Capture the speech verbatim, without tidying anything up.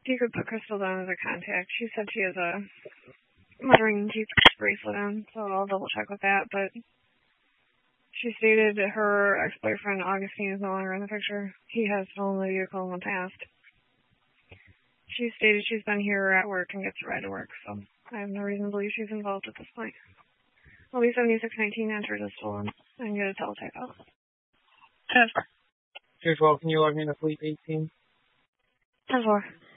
You could put Crystal down as a contact. She said she has a muttering teeth bracelet on, so I'll double check with that. But she stated that her ex-boyfriend, Augustine, is no longer in the picture. He has stolen the vehicle in the past. She stated she's been here at work and gets a ride to work, so I have no reason to believe she's involved at this point. L B seventy-six nineteen entered as stolen. I can get a teletype out. Yes. Here's well, can you log me into Fleet eighteen? ten four.